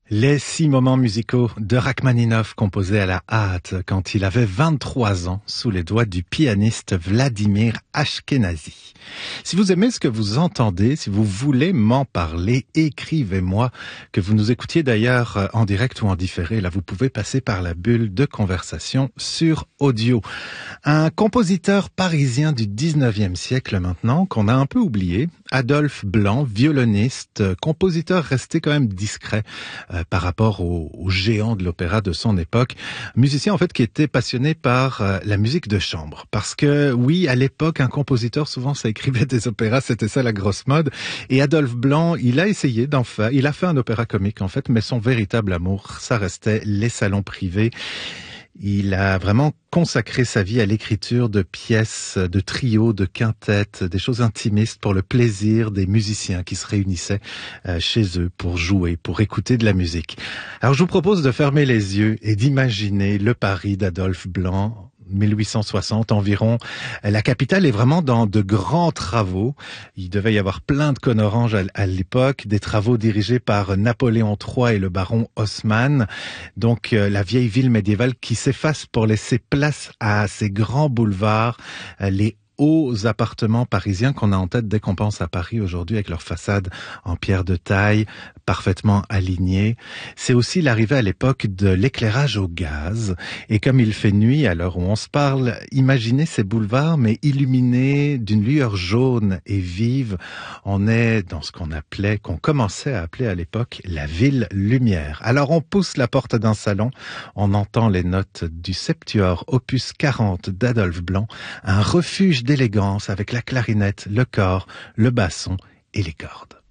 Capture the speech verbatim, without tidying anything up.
Les six moments musicaux de Rachmaninov composés à la hâte quand il avait vingt-trois ans sous les doigts du pianiste Vladimir Ashkenazy. Si vous aimez ce que vous entendez, si vous voulez m'en parler, écrivez-moi, que vous nous écoutiez d'ailleurs en direct ou en différé. Là, vous pouvez passer par la bulle de conversation sur audio. Un compositeur parisien du dix-neuvième siècle maintenant, qu'on a un peu oublié, Adolphe Blanc, violoniste, compositeur resté quand même discret euh, par rapport aux, aux géants de l'opéra de son époque. Musicien en fait qui était passionné par euh, la musique de chambre. Parce que oui, à l'époque, un compositeur, souvent ça écrivait des opéras, c'était ça la grosse mode. Et Adolphe Blanc, il a essayé d'en faire, il a fait un opéra comique en fait, mais son véritable amour, ça restait les salons privés. Il a vraiment consacré sa vie à l'écriture de pièces, de trios, de quintettes, des choses intimistes pour le plaisir des musiciens qui se réunissaient chez eux pour jouer, pour écouter de la musique. Alors je vous propose de fermer les yeux et d'imaginer le Paris d'Adolphe Blanc, mille huit cent soixante environ. La capitale est vraiment dans de grands travaux. Il devait y avoir plein de cônes oranges à, à l'époque, des travaux dirigés par Napoléon trois et le baron Haussmann. Donc euh, la vieille ville médiévale qui s'efface pour laisser place à ces grands boulevards, euh, les hauts appartements parisiens qu'on a en tête dès qu'on pense à Paris aujourd'hui avec leurs façades en pierre de taille, parfaitement alignées. C'est aussi l'arrivée à l'époque de l'éclairage au gaz. Et comme il fait nuit à l'heure où on se parle, imaginez ces boulevards mais illuminés d'une lueur jaune et vive. On est dans ce qu'on appelait, qu'on commençait à appeler à l'époque la ville lumière. Alors on pousse la porte d'un salon, on entend les notes du Septuor opus quarante d'Adolphe Blanc, un refuge d'élégance avec la clarinette, le cor, le basson et les cordes.